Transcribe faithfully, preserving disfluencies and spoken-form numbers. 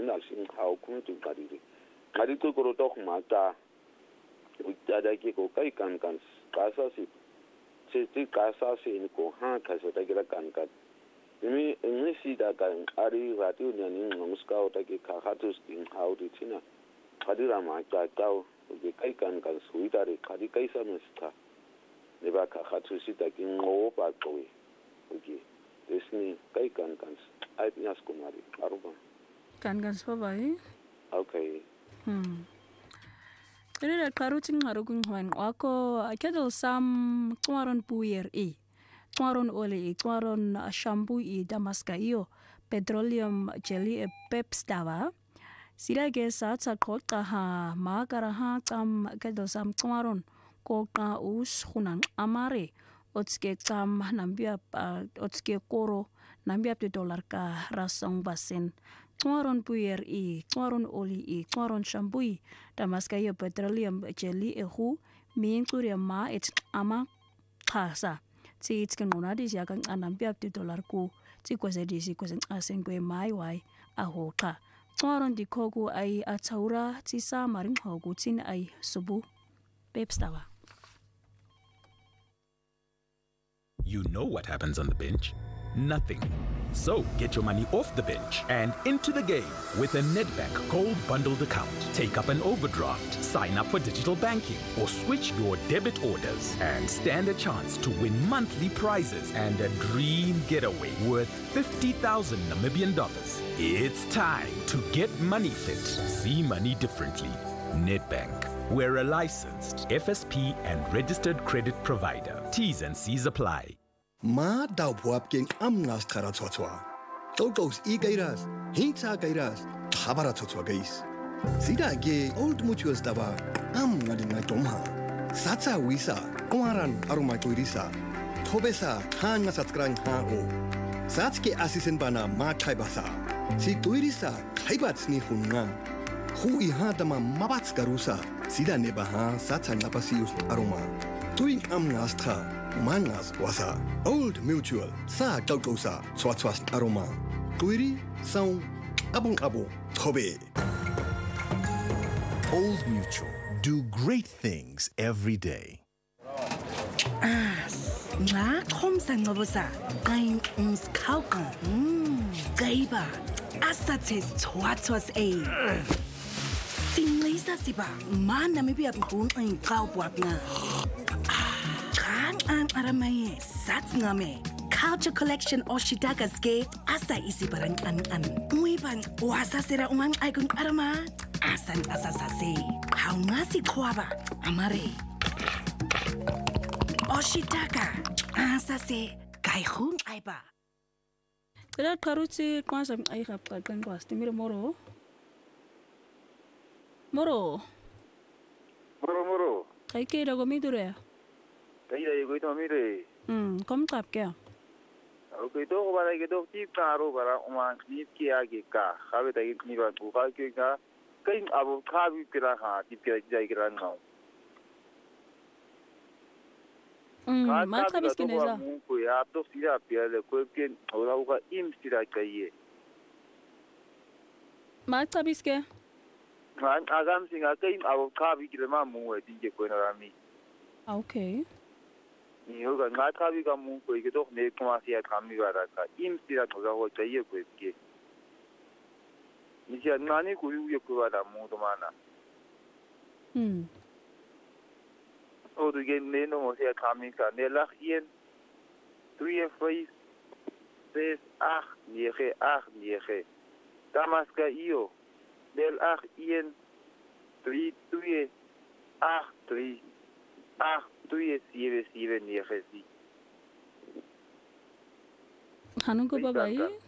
al sing hau ku tu kadiri ngadi ko ko to mata utada ke ko kai kan kan kasa si se ti kasa si ni ko ha kasa ta gira kan kan mi mi si da kan ari ratu ni ni muska o ta ke ka hatu sting hau di china kadira ma ta ta ke kai kan kan suitare kadi kai sa mesta ne ba ka hatu si ta ki ngo ba ko oke desni kai kan kan ai pias kumari aruba kan kan so bai okay hmm Ini karuting ngarugung hwan wako kedel sam tuaron puyer i tuaron oli i tuaron shampoo i damaska iyo petroleum jelly e peps dawa sira ge sa sa kota ha magara ha tam kedel sam tuaron koka us hunan amare otske tam nambia otske koro nambia te dollar ka rasong basen tuaron puyer i tuaron oli i tuaron shampoo i damaska iyo petroleum jelly e hu mingkuri ma et ama khasa ti itken nonadi ya kan anambia te dollar ku ti kwese di si kwese asen kwe mai wai a hoka tuaron di kogu ai ataura ti sa maring hogu tin ai subu pepstawa. You know what happens on the bench? Nothing. So get your money off the bench and into the game with a Nedbank Gold Bundled account. Take up an overdraft, sign up for digital banking, or switch your debit orders and stand a chance to win monthly prizes and a dream getaway worth fifty thousand Namibian dollars. It's time to get money fit. See money differently. Nedbank. We're a licensed F S P and registered credit provider. T's and C's apply. Ma daw puap king am ngas kara tsotwa. Totos I gairas, hinta gairas, tabara tsotwa gais. Sida ge old mutuals daba am ngading na tomha. Satsa wisa, kumaran aruma tuirisa. Tobesa han ngasatkrang ha o. Satske asisen bana ma taibasa. Si tuirisa kaibats ni hunga. Hu iha dama mabats garusa. Sida nebaha satsa napasius aruma. Tuing am ngastra. Mangas wasa Old Mutual sa tautosa swatwas aroma tuiri saung abong abong tobe. Old Mutual, do great things every day. As nga khomsa ngobosa kain uns kauka mm gaiba asates swatwas a singlisa siba man Namibia kun ein kaupwap na ang aramay sats ngame culture collection Oshitaka ske asa isi barang an an uiban wasa sera umang aikun arama asan asasase how ngasi kwaba amare Oshitaka asase kaihun aiba Kira karuti kwanza ai hapa kan kwa stimire moro moro moro moro kai ke dago midure Kaya ko ito amire. Hmm, kom tap kya? Okay, to ko bara ke to tip karo bara uma nip ki age ka. Khabe ta ni ba ko ka ke ka. Kain abo khabi kira ha tip kira jai kira ngau. Hmm, ma khabis ke neza. Ko ya to sira piale ko ke ora ko im sira kaiye. Ma khabis ke? Man agam singa kain abo khabi kira ma mu wa dinge ko na rami. Okay. Ni hoga ngata bi ka mu ko ke to ne kuma sia kami bara ka im sira to ga ho chaiye ko ke ni sia nani ko yu ye ko bara mu to mana hmm o du ge ne no mo sia kami ka ne la ien drie vyf ses agt nege agt nege damaska io del agt ien drie twee agt drie agt twee zeven zeven nege Hanung ko babai